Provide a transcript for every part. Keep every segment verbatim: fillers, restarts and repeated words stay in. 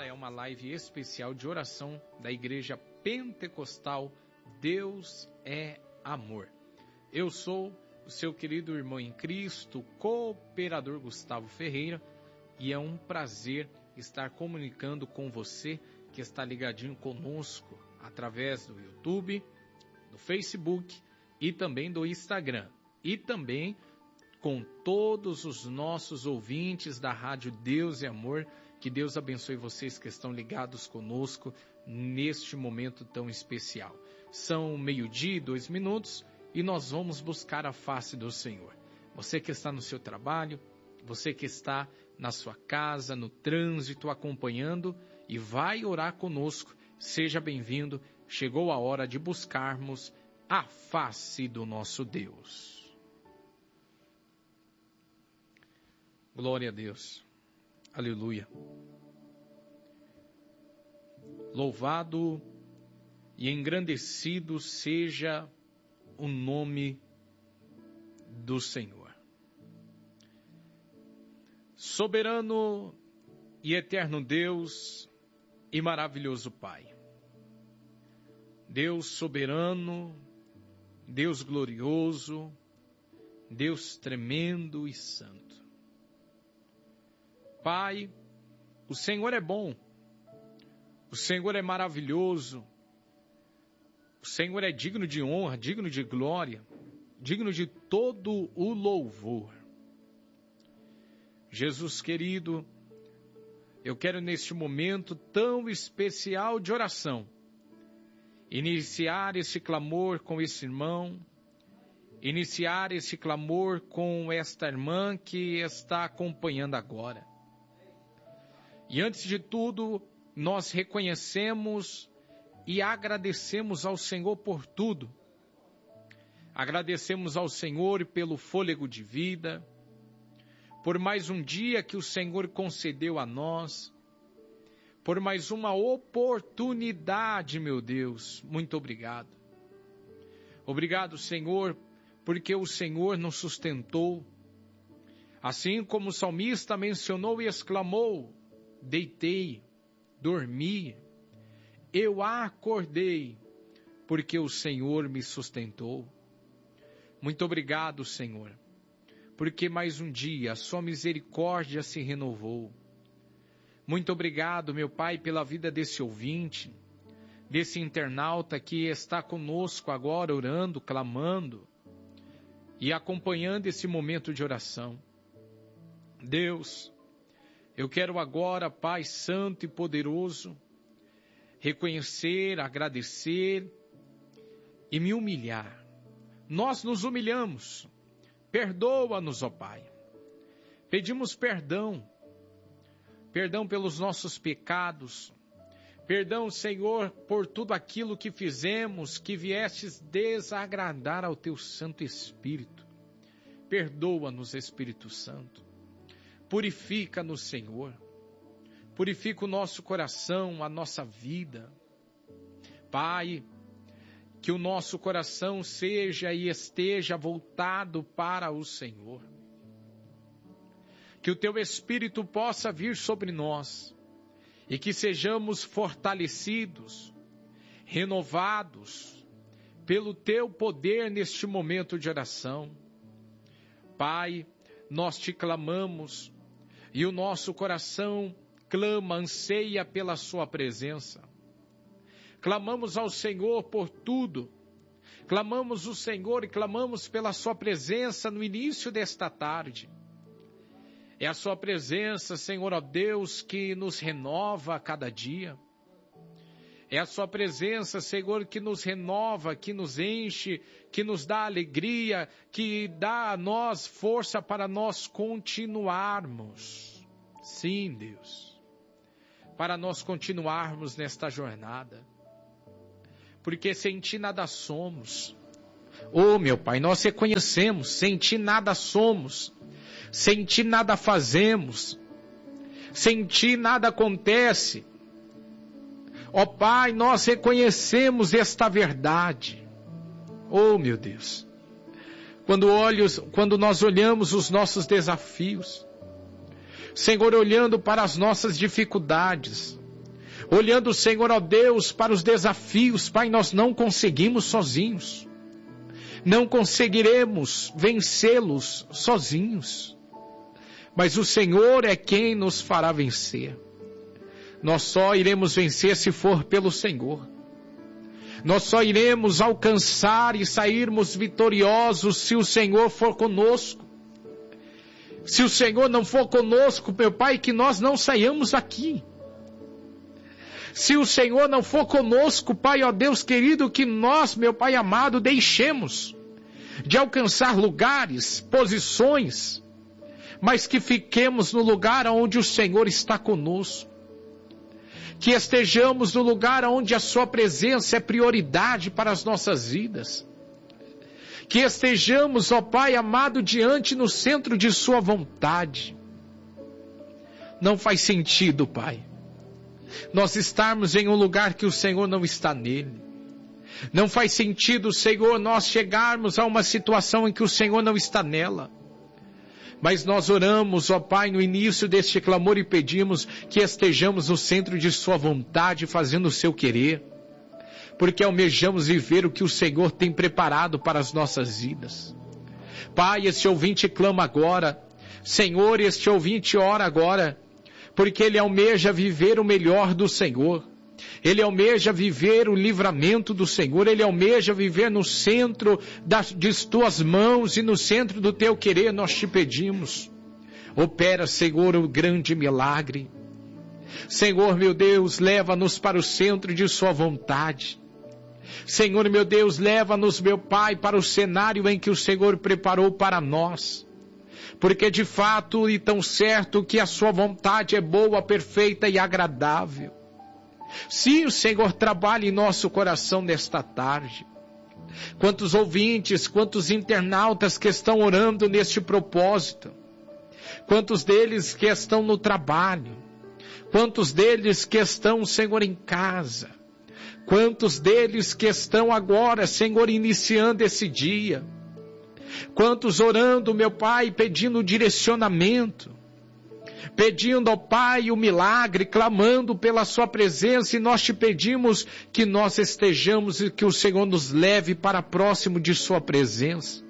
Esta é uma live especial de oração da Igreja Pentecostal Deus é Amor. Eu sou o seu querido irmão em Cristo, cooperador Gustavo Ferreira, e é um prazer estar comunicando com você que está ligadinho conosco através do YouTube, do Facebook e também do Instagram, e também com todos os nossos ouvintes da Rádio Deus é Amor. Que Deus abençoe vocês que estão ligados conosco neste momento tão especial. São meio-dia e dois minutos e nós vamos buscar a face do Senhor. Você que está no seu trabalho, você que está na sua casa, no trânsito, acompanhando e vai orar conosco, seja bem-vindo. Chegou a hora de buscarmos a face do nosso Deus. Glória a Deus. Aleluia. Louvado e engrandecido seja o nome do Senhor. Soberano e eterno Deus e maravilhoso Pai. Deus soberano, Deus glorioso, Deus tremendo e santo. Pai, o Senhor é bom, o Senhor é maravilhoso, o Senhor é digno de honra, digno de glória, digno de todo o louvor. Jesus querido, eu quero neste momento tão especial de oração, iniciar esse clamor com esse irmão, iniciar esse clamor com esta irmã que está acompanhando agora. E antes de tudo, nós reconhecemos e agradecemos ao Senhor por tudo. Agradecemos ao Senhor pelo fôlego de vida, por mais um dia que o Senhor concedeu a nós, por mais uma oportunidade, meu Deus. Muito obrigado. Obrigado, Senhor, porque o Senhor nos sustentou. Assim como o salmista mencionou e exclamou: deitei, dormi, eu acordei, porque o Senhor me sustentou. Muito obrigado, Senhor, porque mais um dia a sua misericórdia se renovou. Muito obrigado, meu Pai, pela vida desse ouvinte, desse internauta que está conosco agora orando, clamando e acompanhando esse momento de oração. Deus, eu quero agora, Pai Santo e Poderoso, reconhecer, agradecer e me humilhar. Nós nos humilhamos. Perdoa-nos, ó Pai. Pedimos perdão. Perdão pelos nossos pecados. Perdão, Senhor, por tudo aquilo que fizemos que viestes desagradar ao Teu Santo Espírito. Perdoa-nos, Espírito Santo. Purifica-nos, Senhor. Purifica o nosso coração, a nossa vida. Pai, que o nosso coração seja e esteja voltado para o Senhor. Que o Teu Espírito possa vir sobre nós e que sejamos fortalecidos, renovados pelo Teu poder neste momento de oração. Pai, nós Te clamamos e o nosso coração clama, anseia pela Sua presença. Clamamos ao Senhor por tudo. Clamamos o Senhor e clamamos pela Sua presença no início desta tarde. É a Sua presença, Senhor, ó Deus, que nos renova a cada dia. É a Sua presença, Senhor, que nos renova, que nos enche, que nos dá alegria, que dá a nós força para nós continuarmos. Sim, Deus, para nós continuarmos nesta jornada. Porque sem Ti nada somos. Oh, meu Pai, nós reconhecemos, sem Ti nada somos. Sem Ti nada fazemos. Sem Ti nada acontece. Ó Pai, nós reconhecemos esta verdade. Oh, meu Deus. Quando, olhos, quando nós olhamos os nossos desafios, Senhor, olhando para as nossas dificuldades, Olhando, Senhor, ó Deus, para os desafios, Pai, nós não conseguimos sozinhos. Não conseguiremos vencê-los sozinhos. Mas o Senhor é quem nos fará vencer. Nós só iremos vencer se for pelo Senhor. Nós só iremos alcançar e sairmos vitoriosos se o Senhor for conosco. Se o Senhor não for conosco, meu Pai, que nós não saiamos aqui. Se o Senhor não for conosco, Pai, ó Deus querido, que nós, meu Pai amado, deixemos de alcançar lugares, posições, mas que fiquemos no lugar onde o Senhor está conosco. Que estejamos no lugar onde a sua presença é prioridade para as nossas vidas. Que estejamos, ó Pai amado, diante no centro de sua vontade. Não faz sentido, Pai, nós estarmos em um lugar que o Senhor não está nele. Não faz sentido, Senhor, nós chegarmos a uma situação em que o Senhor não está nela. Mas nós oramos, ó Pai, no início deste clamor e pedimos que estejamos no centro de sua vontade, fazendo o seu querer. Porque almejamos viver o que o Senhor tem preparado para as nossas vidas. Pai, este ouvinte clama agora. Senhor, este ouvinte ora agora. Porque ele almeja viver o melhor do Senhor. Ele almeja viver o livramento do Senhor. Ele almeja viver no centro das, de tuas mãos e no centro do teu querer. Nós te pedimos. Opera, Senhor, o grande milagre. Senhor, meu Deus, leva-nos para o centro de sua vontade. Senhor, meu Deus, leva-nos, meu Pai, para o cenário em que o Senhor preparou para nós. Porque de fato e tão certo que a sua vontade é boa, perfeita e agradável. Sim, o Senhor trabalha em nosso coração nesta tarde. Quantos ouvintes, quantos internautas que estão orando neste propósito. Quantos deles que estão no trabalho. Quantos deles que estão, Senhor, em casa. Quantos deles que estão agora, Senhor, iniciando esse dia. Quantos orando, meu Pai, pedindo direcionamento, pedindo ao Pai o milagre, clamando pela sua presença, e nós te pedimos que nós estejamos e que o Senhor nos leve para próximo de sua presença.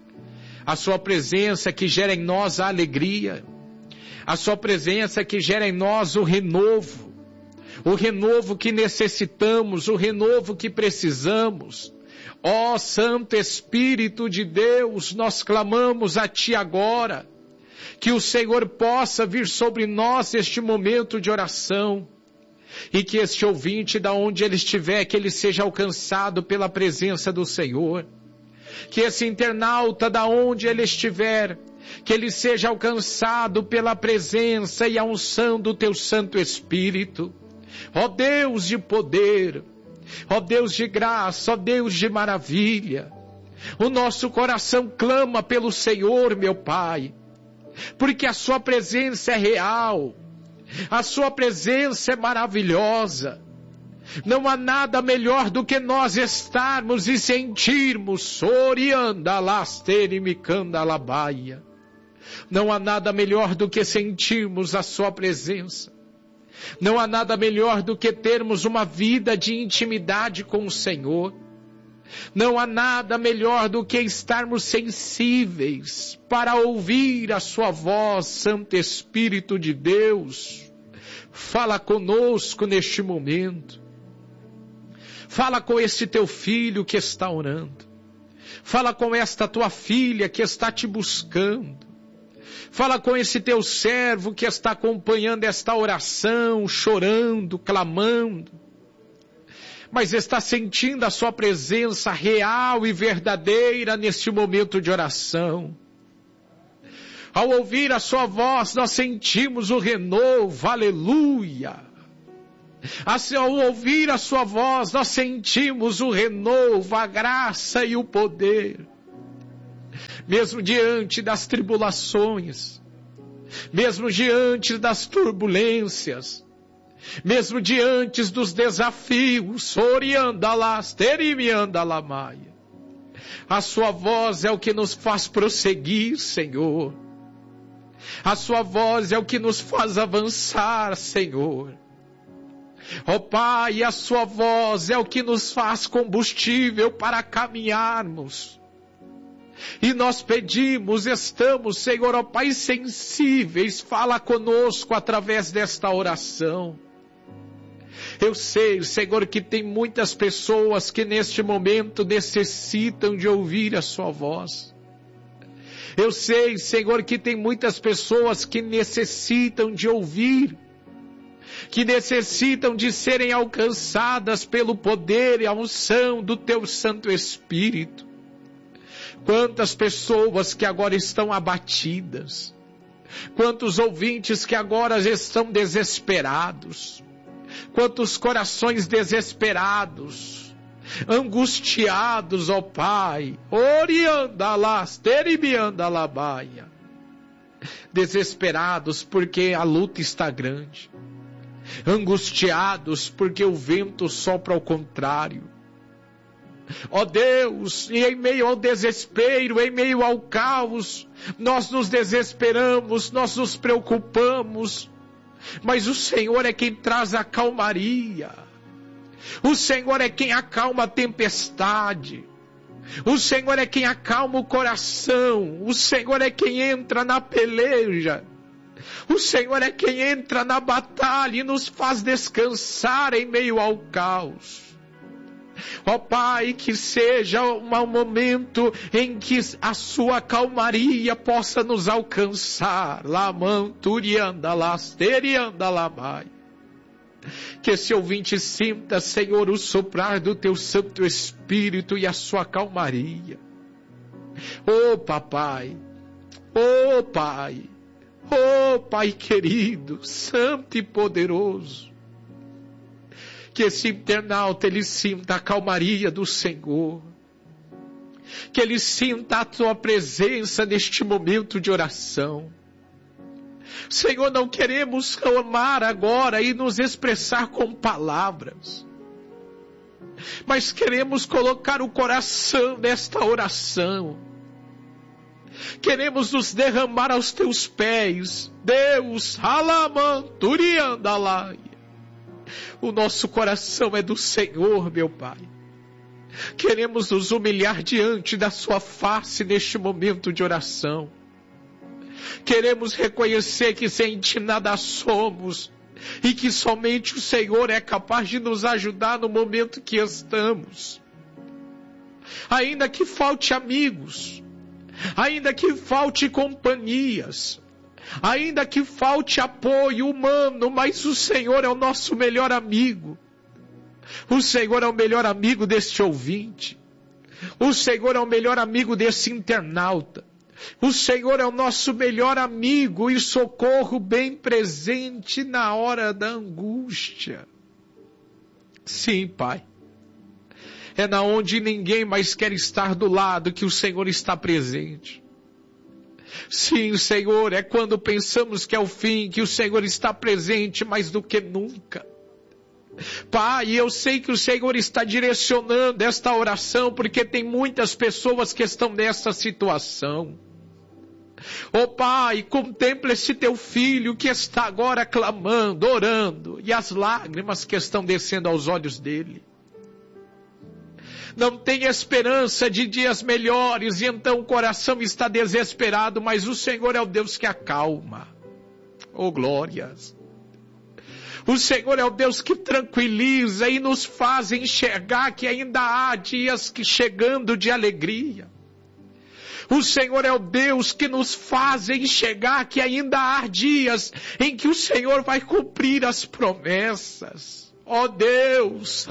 A sua presença que gera em nós a alegria, a sua presença que gera em nós o renovo, o renovo que necessitamos, o renovo que precisamos. Ó Santo Espírito de Deus, nós clamamos a Ti agora, que o Senhor possa vir sobre nós este momento de oração, e que este ouvinte, da onde ele estiver, que ele seja alcançado pela presença do Senhor, que esse internauta, da onde ele estiver, que ele seja alcançado pela presença e a unção do Teu Santo Espírito. Ó Deus de poder, ó Deus de graça, ó Deus de maravilha, o nosso coração clama pelo Senhor, meu Pai, porque a sua presença é real, a sua presença é maravilhosa. Não há nada melhor do que nós estarmos e sentirmos Sorianda Lasterimicanda Labaia. Não há nada melhor do que sentirmos a sua presença. Não há nada melhor do que termos uma vida de intimidade com o Senhor. Não há nada melhor do que estarmos sensíveis para ouvir a sua voz, Santo Espírito de Deus. Fala conosco neste momento. Fala com esse teu filho que está orando. Fala com esta tua filha que está te buscando. Fala com esse teu servo que está acompanhando esta oração, chorando, clamando, mas está sentindo a sua presença real e verdadeira neste momento de oração. Ao ouvir a sua voz, nós sentimos o renovo, aleluia. Ao ouvir a sua voz, nós sentimos o renovo, a graça e o poder. Mesmo diante das tribulações, mesmo diante das turbulências, mesmo diante dos desafios, a sua voz é o que nos faz prosseguir, Senhor. A sua voz é o que nos faz avançar, Senhor. Ó Pai, a sua voz é o que nos faz combustível para caminharmos. E nós pedimos, estamos, Senhor, ó Pai, sensíveis, fala conosco através desta oração. Eu sei, Senhor, que tem muitas pessoas que neste momento necessitam de ouvir a sua voz. Eu sei, Senhor, que tem muitas pessoas que necessitam de ouvir, que necessitam de serem alcançadas pelo poder e a unção do Teu Santo Espírito. Quantas pessoas que agora estão abatidas, quantos ouvintes que agora estão desesperados, quantos corações desesperados, angustiados, ó Pai, oriandalas, teribiandalabaia, desesperados porque a luta está grande, angustiados porque o vento sopra ao contrário. Ó Deus, e em meio ao desespero, em meio ao caos, nós nos desesperamos, nós nos preocupamos, mas o Senhor é quem traz a calmaria. O Senhor é quem acalma a tempestade. O Senhor é quem acalma o coração. O Senhor é quem entra na peleja. O Senhor é quem entra na batalha e nos faz descansar em meio ao caos. Ó Pai, que seja um momento em que a sua calmaria possa nos alcançar. Que esse ouvinte sinta, Senhor, o soprar do Teu Santo Espírito e a sua calmaria. Ó Papai, ó Pai, ó Pai querido, santo e poderoso. Que esse internauta, ele sinta a calmaria do Senhor. Que ele sinta a Tua presença neste momento de oração. Senhor, não queremos clamar agora e nos expressar com palavras. Mas queremos colocar o coração nesta oração. Queremos nos derramar aos Teus pés. Deus, alamanturiandalai. O nosso coração é do Senhor, meu Pai. Queremos nos humilhar diante da Sua face neste momento de oração. Queremos reconhecer que sem Ti nada somos e que somente o Senhor é capaz de nos ajudar no momento que estamos. Ainda que falte amigos, ainda que falte companhias, ainda que falte apoio humano, mas o Senhor é o nosso melhor amigo. O Senhor é o melhor amigo deste ouvinte. O Senhor é o melhor amigo desse internauta. O Senhor é o nosso melhor amigo e socorro bem presente na hora da angústia. Sim, Pai. É na onde ninguém mais quer estar do lado que o Senhor está presente. Sim, Senhor, é quando pensamos que é o fim, que o Senhor está presente mais do que nunca. Pai, eu sei que o Senhor está direcionando esta oração, porque tem muitas pessoas que estão nessa situação. Ó Pai, contempla esse Teu filho que está agora clamando, orando, e as lágrimas que estão descendo aos olhos dele. Não tem esperança de dias melhores, e então o coração está desesperado, mas o Senhor é o Deus que acalma. Oh glórias! O Senhor é o Deus que tranquiliza e nos faz enxergar que ainda há dias que chegando de alegria. O Senhor é o Deus que nos faz enxergar que ainda há dias em que o Senhor vai cumprir as promessas. Ó Deus,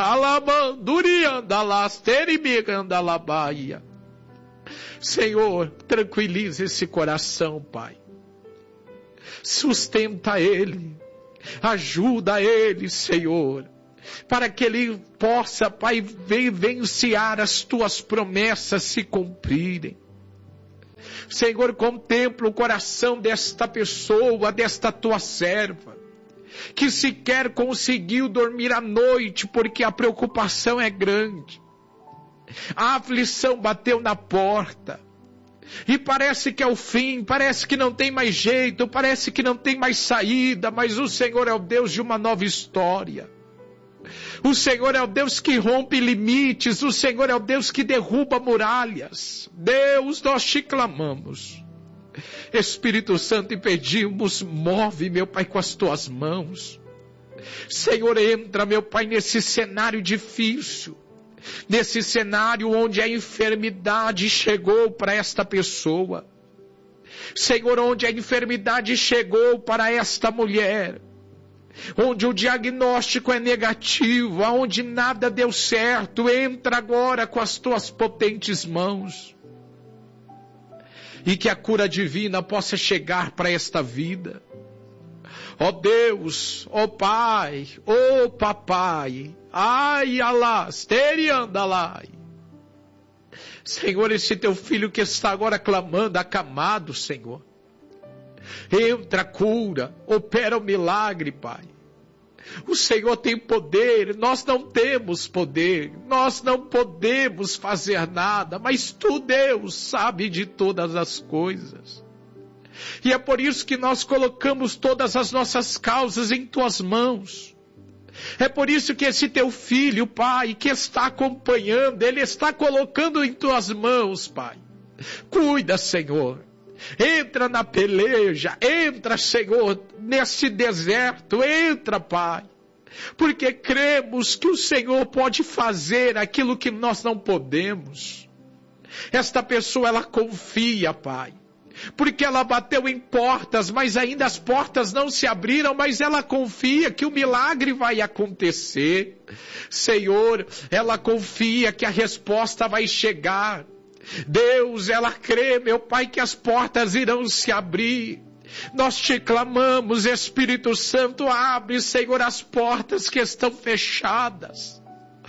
alamanduriandalasteribigandalabaia. Senhor, tranquiliza esse coração, Pai. Sustenta ele. Ajuda ele, Senhor, para que ele possa, Pai, vivenciar as Tuas promessas se cumprirem. Senhor, contempla o coração desta pessoa, desta Tua serva, que sequer conseguiu dormir à noite porque a preocupação é grande. A aflição bateu na porta. E parece que é o fim, parece que não tem mais jeito, parece que não tem mais saída, mas o Senhor é o Deus de uma nova história. O Senhor é o Deus que rompe limites, o Senhor é o Deus que derruba muralhas. Deus, nós te clamamos. Espírito Santo, e pedimos, move, meu Pai, com as tuas mãos. Senhor, entra, meu Pai, nesse cenário difícil, nesse cenário onde a enfermidade chegou para esta pessoa. Senhor, onde a enfermidade chegou para esta mulher, onde o diagnóstico é negativo, aonde nada deu certo, entra agora com as tuas potentes mãos. E que a cura divina possa chegar para esta vida. Ó Deus, ó Pai, ó Papai, ai alás, teriandalai. Senhor, esse teu filho que está agora clamando, acamado, Senhor. Entra, cura, opera o milagre, Pai. O Senhor tem poder, nós não temos poder, nós não podemos fazer nada, mas Tu, Deus, sabe de todas as coisas. E é por isso que nós colocamos todas as nossas causas em Tuas mãos. É por isso que esse Teu filho, Pai, que está acompanhando, ele está colocando em Tuas mãos, Pai. Cuida, Senhor. Entra na peleja, entra, Senhor, nesse deserto, entra, Pai. Porque cremos que o Senhor pode fazer aquilo que nós não podemos. Esta pessoa, ela confia, Pai. Porque ela bateu em portas, mas ainda as portas não se abriram, mas ela confia que o milagre vai acontecer. Senhor, ela confia que a resposta vai chegar. Deus, ela crê, meu Pai, que as portas irão se abrir. Nós te clamamos, Espírito Santo, abre, Senhor, as portas que estão fechadas.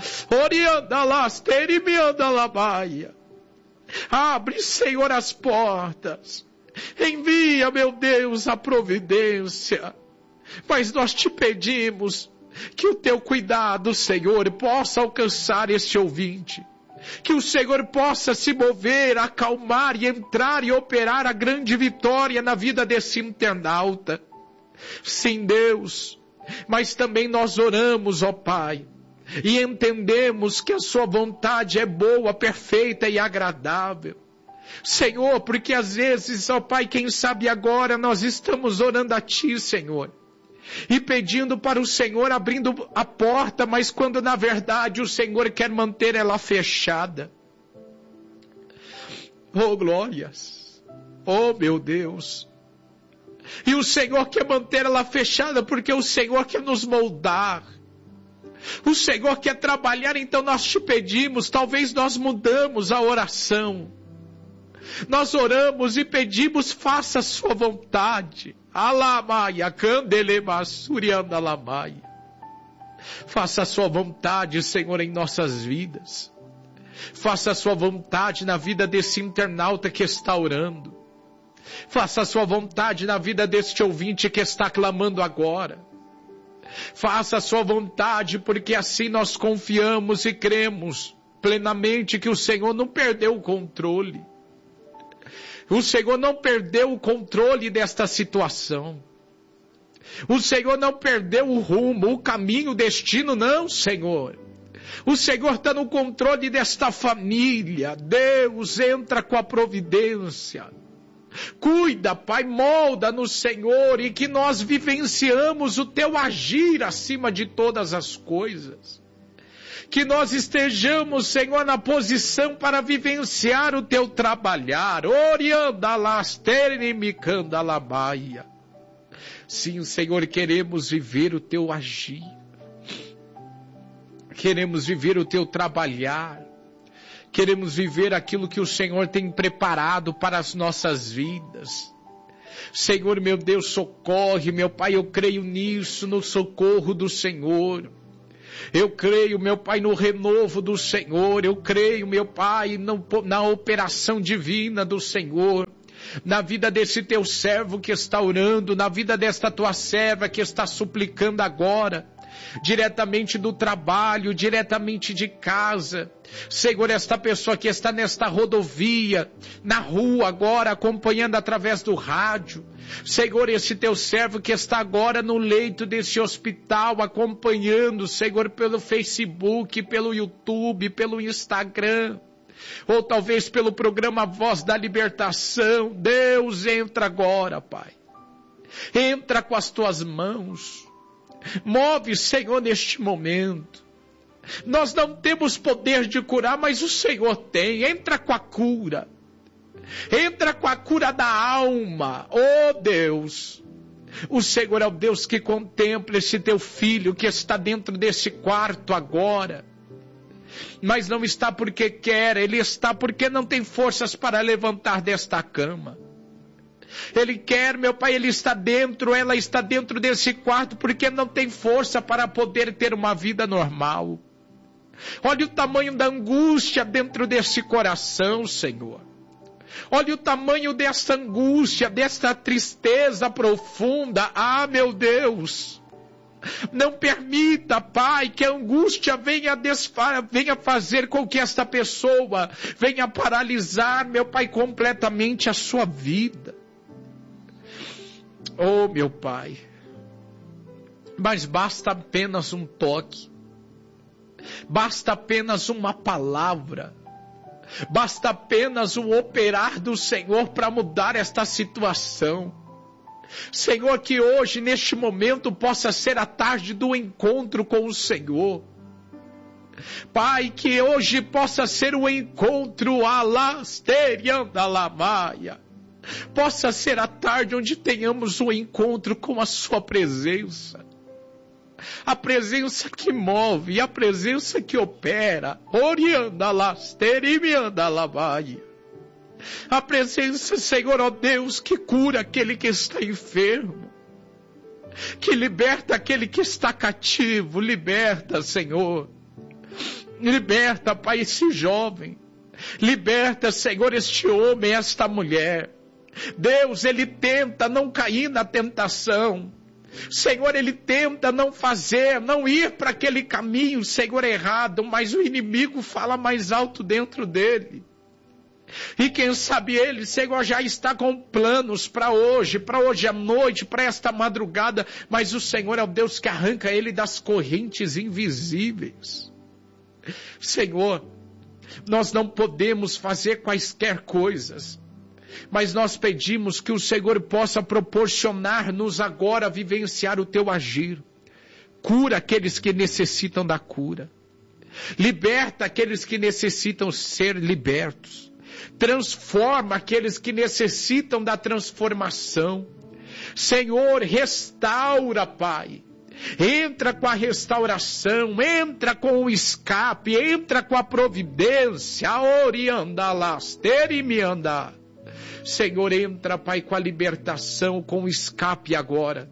Abre, Senhor, as portas. Envia, meu Deus, a providência. Mas nós te pedimos que o teu cuidado, Senhor, possa alcançar este ouvinte. Que o Senhor possa se mover, acalmar e entrar e operar a grande vitória na vida desse internauta. Sim, Deus, mas também nós oramos, ó Pai, e entendemos que a sua vontade é boa, perfeita e agradável. Senhor, porque às vezes, ó Pai, quem sabe agora nós estamos orando a Ti, Senhor, e pedindo para o Senhor, abrindo a porta, mas quando na verdade o Senhor quer manter ela fechada. Oh glórias, oh meu Deus, e o Senhor quer manter ela fechada porque o Senhor quer nos moldar, o Senhor quer trabalhar. Então nós te pedimos, talvez nós mudamos a oração, nós oramos e pedimos, faça a sua vontade. Alamaia, candelema, suriandalamaia. Faça a sua vontade, Senhor, em nossas vidas. Faça a sua vontade na vida desse internauta que está orando. Faça a sua vontade na vida deste ouvinte que está clamando agora. Faça a sua vontade, porque assim nós confiamos e cremos plenamente que o Senhor não perdeu o controle. O Senhor não perdeu o controle desta situação. O Senhor não perdeu o rumo, o caminho, o destino, não, Senhor. O Senhor está no controle desta família. Deus, entra com a providência. Cuida, Pai, molda no Senhor, e que nós vivenciamos o Teu agir acima de todas as coisas. Que nós estejamos, Senhor, na posição para vivenciar o Teu trabalhar. Oriandalasterimicandalabaia. Sim, Senhor, queremos viver o Teu agir. Queremos viver o Teu trabalhar. Queremos viver aquilo que o Senhor tem preparado para as nossas vidas. Senhor, meu Deus, socorre, meu Pai, eu creio nisso, no socorro do Senhor. Eu creio, meu Pai, no renovo do Senhor. Eu creio, meu Pai, no, na operação divina do Senhor. Na vida desse Teu servo que está orando, na vida desta Tua serva que está suplicando agora. diretamente do trabalho, diretamente de casa. Senhor, esta pessoa que está nesta rodovia, na rua agora, acompanhando através do rádio. Senhor, esse teu servo que está agora no leito desse hospital, acompanhando, Senhor, pelo Facebook, pelo YouTube, pelo Instagram, ou talvez pelo programa Voz da Libertação. Deus, entra agora, Pai. Entra com as tuas mãos. Move, Senhor, neste momento. Nós não temos poder de curar, mas o Senhor tem. Entra com a cura. Entra com a cura da alma. Oh Deus, o Senhor é o Deus que contempla esse teu filho que está dentro desse quarto agora. Mas não está porque quer, ele está porque não tem forças para levantar desta cama. Ele quer, meu Pai, ele está dentro, ela está dentro desse quarto porque não tem força para poder ter uma vida normal. Olha o tamanho da angústia dentro desse coração, Senhor. Olha o tamanho dessa angústia, desta tristeza profunda. Ah, meu Deus, não permita, Pai, que a angústia venha, desfa- venha fazer com que esta pessoa venha paralisar, meu Pai, completamente a sua vida. Oh, meu Pai, mas basta apenas um toque, basta apenas uma palavra, basta apenas um operar do Senhor para mudar esta situação. Senhor, que hoje, neste momento, possa ser a tarde do encontro com o Senhor. Pai, que hoje possa ser o encontro alasteriandalamaia. Possa ser a tarde onde tenhamos um encontro com a sua presença. A presença que move, a presença que opera. Oriandalasterimiandalamaia. A presença, Senhor, ó Deus, que cura aquele que está enfermo, que liberta aquele que está cativo. Liberta, Senhor. Liberta, Pai, esse jovem. Liberta, Senhor, este homem, esta mulher. Deus, ele tenta não cair na tentação. Senhor, ele tenta não fazer, não ir para aquele caminho, Senhor, errado, mas o inimigo fala mais alto dentro dele. E quem sabe ele, Senhor, já está com planos para hoje, para hoje à noite, para esta madrugada, mas o Senhor é o Deus que arranca ele das correntes invisíveis. Senhor, nós não podemos fazer quaisquer coisas, mas nós pedimos que o Senhor possa proporcionar-nos agora a vivenciar o teu agir. Cura aqueles que necessitam da cura. Liberta aqueles que necessitam ser libertos. Transforma aqueles que necessitam da transformação. Senhor, restaura, Pai. Entra com a restauração, entra com o escape, entra com a providência. Oriandalasterimianda. Senhor, entra, Pai, com a libertação, com o escape agora.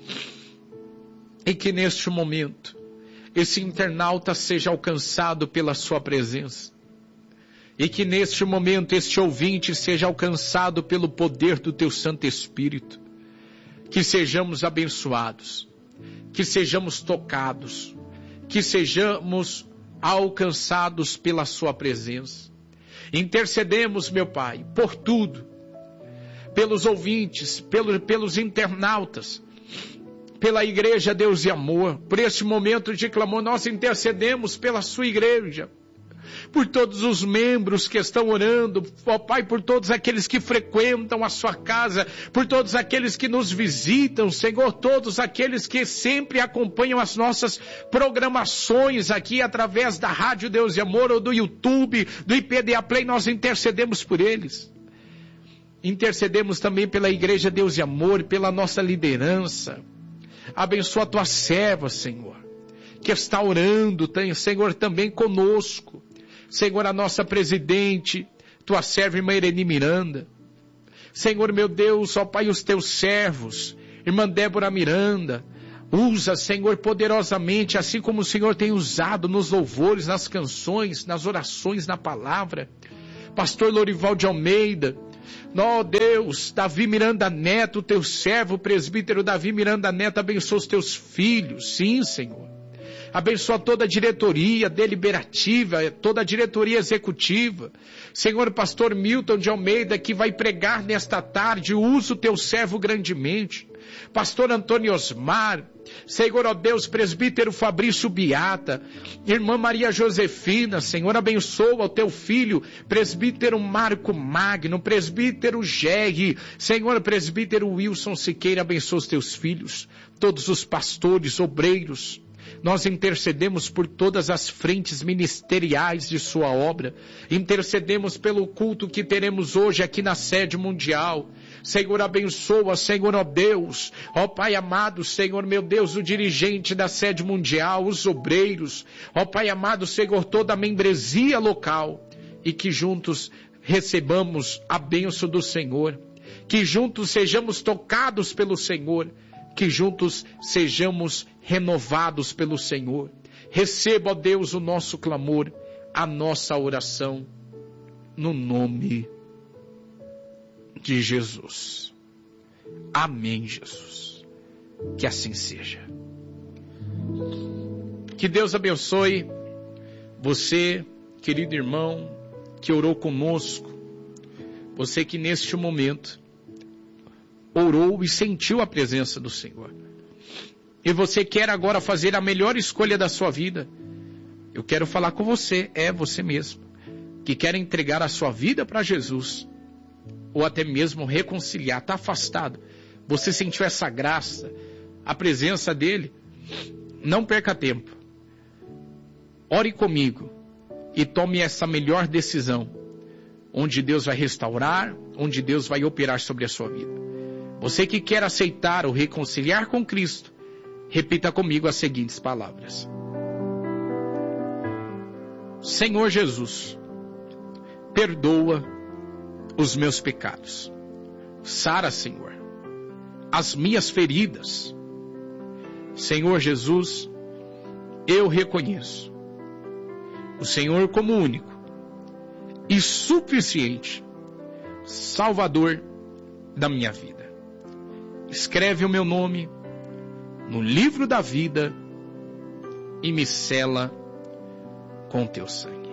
E que neste momento, esse internauta seja alcançado pela sua presença. E que neste momento, este ouvinte seja alcançado pelo poder do teu Santo Espírito. Que sejamos abençoados. Que sejamos tocados. Que sejamos alcançados pela sua presença. Intercedemos, meu Pai, por tudo. Pelos ouvintes, pelo, pelos internautas, pela igreja Deus e Amor, por este momento de clamor, nós intercedemos pela sua igreja, por todos os membros que estão orando, ó Pai, por todos aqueles que frequentam a sua casa, por todos aqueles que nos visitam, Senhor, todos aqueles que sempre acompanham as nossas programações aqui através da Rádio Deus e Amor ou do YouTube, do I P D A Play, nós intercedemos por eles. Intercedemos também pela igreja Deus e Amor, pela nossa liderança. Abençoa a tua serva, Senhor, que está orando, Senhor, também conosco. Senhor, a nossa presidente, tua serva, irmã Irene Miranda. Senhor, meu Deus, ó Pai, os teus servos, irmã Débora Miranda. Usa, Senhor, poderosamente, assim como o Senhor tem usado nos louvores, nas canções, nas orações, na palavra. Pastor Lorival de Almeida. Ó Deus, Davi Miranda Neto, teu servo, o presbítero Davi Miranda Neto, abençoa os teus filhos. Sim, Senhor. Abençoa toda a diretoria deliberativa, toda a diretoria executiva. Senhor, pastor Milton de Almeida, que vai pregar nesta tarde, usa o teu servo grandemente. Pastor Antônio Osmar, Senhor, ó Deus, presbítero Fabrício Biata, irmã Maria Josefina, Senhor, abençoa o teu filho, presbítero Marco Magno, presbítero Gerry, Senhor, presbítero Wilson Siqueira, abençoa os teus filhos, todos os pastores, obreiros. Nós intercedemos por todas as frentes ministeriais de sua obra, intercedemos pelo culto que teremos hoje aqui na sede mundial. Senhor, abençoa, Senhor, ó Deus, ó Pai amado, Senhor, meu Deus, o dirigente da sede mundial, os obreiros, ó Pai amado, Senhor, toda a membresia local, e que juntos recebamos a bênção do Senhor, que juntos sejamos tocados pelo Senhor, que juntos sejamos renovados pelo Senhor. Receba, ó Deus, o nosso clamor, a nossa oração, no nome de Jesus. Amém, Jesus. Que assim seja. Que Deus abençoe você, querido irmão, que orou conosco. Você que neste momento orou e sentiu a presença do Senhor. E você quer agora fazer a melhor escolha da sua vida. Eu quero falar com você, é você mesmo, que quer entregar a sua vida para Jesus, ou até mesmo reconciliar, está afastado. Você sentiu essa graça, a presença dele. Não perca tempo. Ore comigo e tome essa melhor decisão, onde Deus vai restaurar, onde Deus vai operar sobre a sua vida. Você que quer aceitar ou reconciliar com Cristo, repita comigo as seguintes palavras. Senhor Jesus, perdoa os meus pecados. Sara, Senhor, as minhas feridas. Senhor Jesus, eu reconheço o Senhor como único e suficiente Salvador da minha vida. Escreve o meu nome no livro da vida e me sela com teu sangue.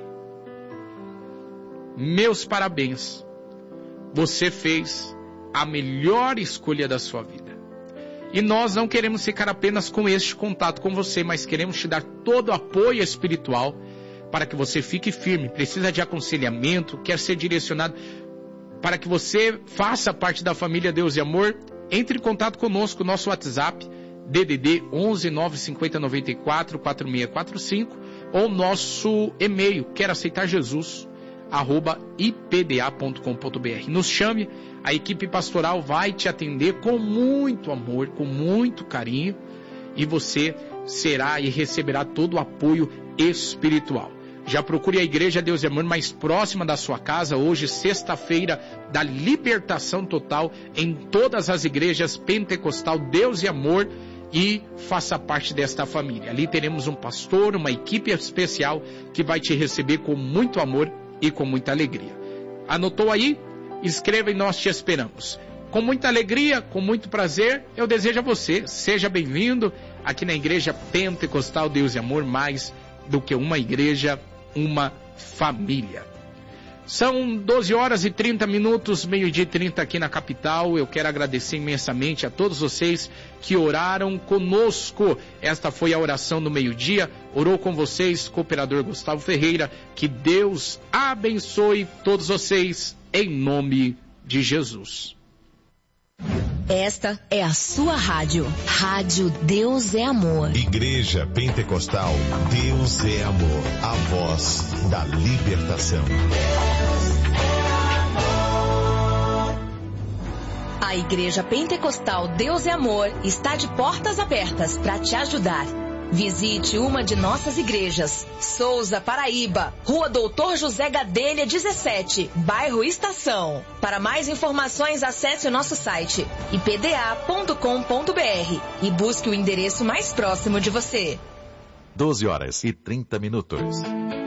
Meus parabéns. Você fez a melhor escolha da sua vida. E nós não queremos ficar apenas com este contato com você, mas queremos te dar todo o apoio espiritual para que você fique firme. Precisa de aconselhamento, quer ser direcionado para que você faça parte da família Deus e Amor. Entre em contato conosco, nosso WhatsApp, D D D onze nove cinco zero nove quatro quatro seis quatro cinco, ou nosso e-mail, quer aceitar Jesus, arroba i p d a ponto com ponto b r. Nos chame, a equipe pastoral vai te atender com muito amor, com muito carinho, e você será e receberá todo o apoio espiritual. Já procure a Igreja Deus e Amor mais próxima da sua casa, hoje, sexta-feira, da libertação total em todas as igrejas pentecostal Deus e Amor, e faça parte desta família. Ali teremos um pastor, uma equipe especial que vai te receber com muito amor e com muita alegria. Anotou aí? Escreva e nós te esperamos. Com muita alegria, com muito prazer, eu desejo a você, seja bem-vindo aqui na Igreja Pentecostal Deus e Amor, mais do que uma igreja, uma família. São doze horas e trinta minutos, meio-dia e trinta aqui na capital. Eu quero agradecer imensamente a todos vocês que oraram conosco. Esta foi a oração do meio-dia. Orou com vocês, cooperador Gustavo Ferreira. Que Deus abençoe todos vocês, em nome de Jesus. Esta é a sua rádio. Rádio Deus é Amor. Igreja Pentecostal Deus é Amor. A voz da libertação. A Igreja Pentecostal Deus é Amor está de portas abertas para te ajudar. Visite uma de nossas igrejas. Souza, Paraíba, Rua Doutor José Gadelha, dezessete, bairro Estação. Para mais informações, acesse o nosso site i p d a ponto com ponto b r e busque o endereço mais próximo de você. doze horas e trinta minutos.